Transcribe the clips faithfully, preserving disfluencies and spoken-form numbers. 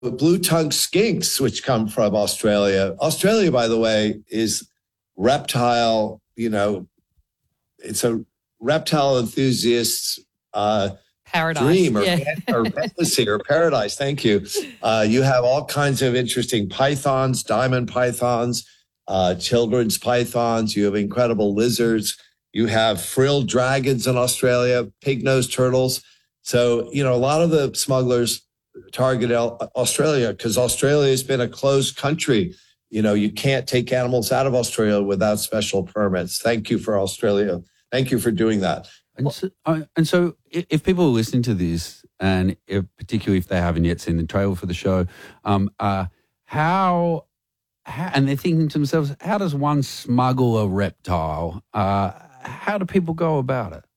blue-tongued skinks, which come from Australia. Australia, by the way, is reptile, you know, it's a reptile enthusiast's uh, paradise. dream or, yeah. or fantasy or paradise. Thank you. Uh, you have all kinds of interesting pythons, diamond pythons, uh, children's pythons. You have incredible lizards. You have frilled dragons in Australia, pig-nosed turtles. So, you know, a lot of the smugglers target Australia because Australia has been a closed country. You know, you can't take animals out of Australia without special permits. Thank you for Australia. Thank you for doing that. And so, uh, and so if people are listening to this, and if, particularly if they haven't yet seen the trailer for the show, um, uh, how, how, and they're thinking to themselves, how does one smuggle a reptile? Uh, how do people go about it?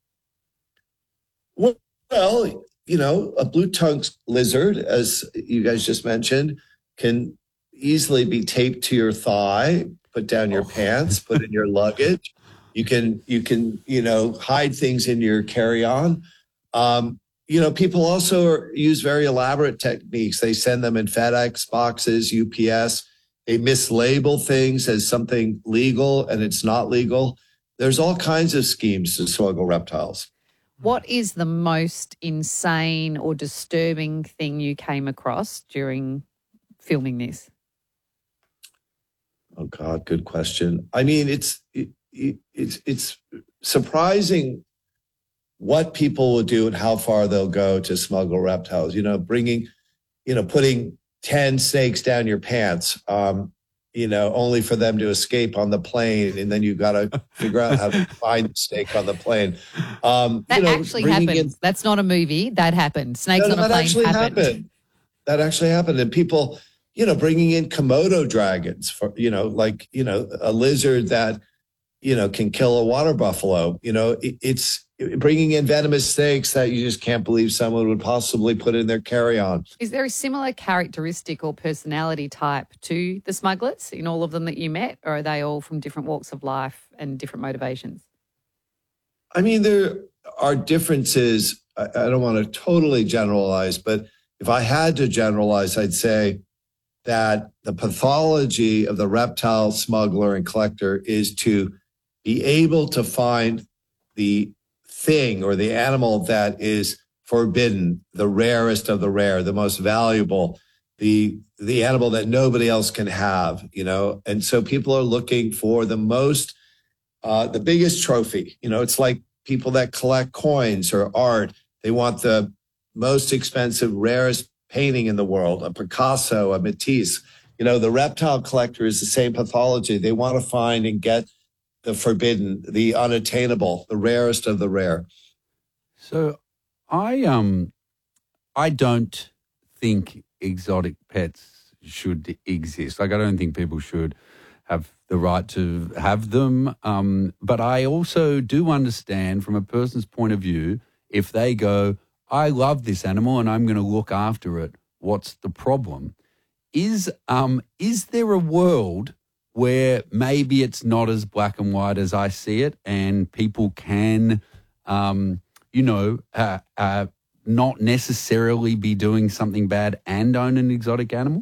Well, well, you know, a blue-tongued lizard, as you guys just mentioned, can easily be taped to your thigh, put down your oh. pants, put in your luggage. You can, you can, you know, hide things in your carry-on. Um, you know, people also are, use very elaborate techniques. They send them in FedEx boxes, U P S. They mislabel things as something legal and it's not legal. There's all kinds of schemes to smuggle reptiles. What is the most insane or disturbing thing you came across during filming this? Oh, God, good question. I mean, it's it, it, it's it's surprising what people will do and how far they'll go to smuggle reptiles. You know, bringing, you know, putting ten snakes down your pants, um, you know, only for them to escape on the plane, and then you got to figure out how to find the snake on the plane. Um, that you know, actually happened. In, That's not a movie. That happened. Snakes no, on a that plane actually happened. happened. That actually happened, and people, you know, bringing in Komodo dragons for, you know, like, you know, a lizard that, you know, can kill a water buffalo. You know, it, it's bringing in venomous snakes that you just can't believe someone would possibly put in their carry-on. Is there a similar characteristic or personality type to the smugglers in all of them that you met, or are they all from different walks of life and different motivations? I mean, there are differences. I, I don't want to totally generalize, but if I had to generalize, I'd say that the pathology of the reptile smuggler and collector is to be able to find the thing or the animal that is forbidden, the rarest of the rare, the most valuable, the the animal that nobody else can have, you know. And so people are looking for the most, uh, the biggest trophy. You know, it's like people that collect coins or art. They want the most expensive, rarest painting in the world, a Picasso, a Matisse. You know, the reptile collector is the same pathology. They want to find and get the forbidden, the unattainable, the rarest of the rare. So I um I don't think exotic pets should exist. Like, I don't think people should have the right to have them. Um, but I also do understand from a person's point of view, if they go, I love this animal and I'm going to look after it, what's the problem? Is um is there a world where maybe it's not as black and white as I see it, and people can, um, you know, uh, uh, not necessarily be doing something bad and own an exotic animal?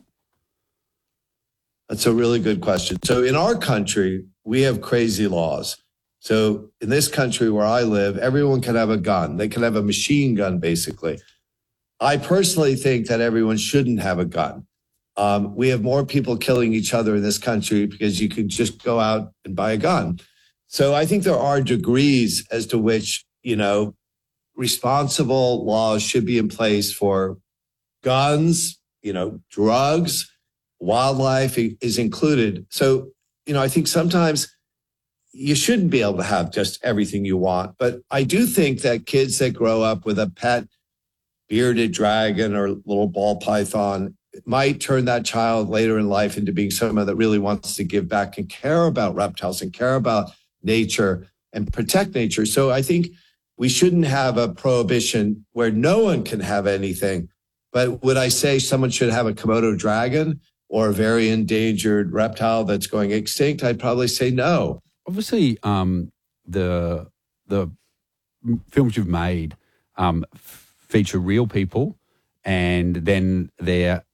That's a really good question. So in our country, we have crazy laws. So in this country where I live, everyone can have a gun. They can have a machine gun, basically. I personally think that everyone shouldn't have a gun. Um, we have more people killing each other in this country because you can just go out and buy a gun. So I think there are degrees as to which, you know, responsible laws should be in place for guns, you know, drugs, wildlife is included. So, you know, I think sometimes you shouldn't be able to have just everything you want. But I do think that kids that grow up with a pet bearded dragon or little ball python might turn that child later in life into being someone that really wants to give back and care about reptiles and care about nature and protect nature. So I think we shouldn't have a prohibition where no one can have anything. But would I say someone should have a Komodo dragon or a very endangered reptile that's going extinct? I'd probably say no. Obviously, um, the the films you've made um, feature real people, and then they're